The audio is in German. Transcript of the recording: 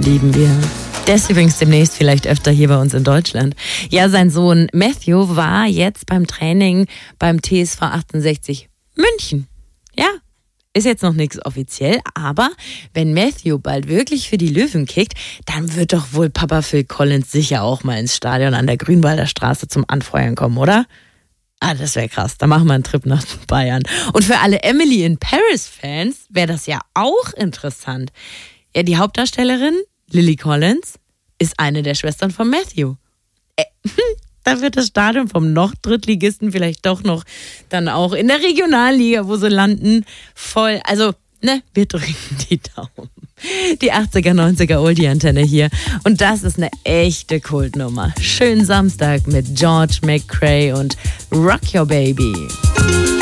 lieben wir. Der ist übrigens demnächst vielleicht öfter hier bei uns in Deutschland. Ja, sein Sohn Matthew war jetzt beim Training beim TSV 68 München. Ja, ist jetzt noch nichts offiziell, aber wenn Matthew bald wirklich für die Löwen kickt, dann wird doch wohl Papa Phil Collins sicher auch mal ins Stadion an der Grünwalder Straße zum Anfeuern kommen, oder? Ah, das wäre krass. Da machen wir einen Trip nach Bayern. Und für alle Emily in Paris-Fans wäre das ja auch interessant. Ja, die Hauptdarstellerin Lily Collins ist eine der Schwestern von Matthew. Da wird das Stadion vom noch Drittligisten vielleicht doch noch dann auch in der Regionalliga, wo sie landen, voll. Also, wir drücken die Daumen. Die 80er, 90er Oldie-Antenne hier. Und das ist eine echte Kultnummer. Schönen Samstag mit George McCrae und Rock Your Baby.